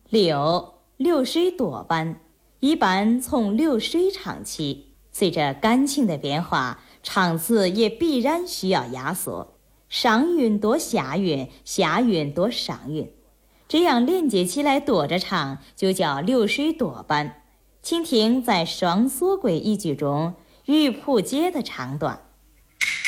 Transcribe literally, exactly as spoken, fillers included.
柳，六水朵斑，一般从六水场起。随着干庆的变化，场次也必然需要压缩，上韵多下韵，下韵多上韵，这样连接起来躲着唱，就叫六水朵斑。请听在双锁柜一句中玉璞节的唱段。